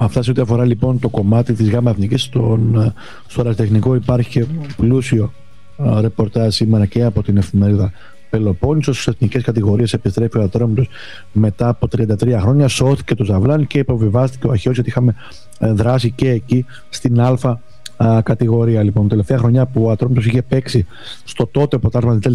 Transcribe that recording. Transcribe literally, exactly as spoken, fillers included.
Αυτά σε ό,τι αφορά λοιπόν το κομμάτι της ΓΑΜΑ Εθνικής. Στον, στο αεροτεχνικό υπάρχει και πλούσιο α, ρεπορτάζ σήμερα και από την εφημερίδα Πελοπόννησος. Στις εθνικές κατηγορίες επιστρέφει ο Ατρόμητος μετά από τριάντα τρία χρόνια. Σώθηκε το Ζαβλάν και υποβιβάστηκε ο Αχαιός, γιατί είχαμε δράσει και εκεί στην Α α, κατηγορία. Λοιπόν, τελευταία χρονιά που ο Ατρόμητος είχε παίξει στο τότε ποτάσμα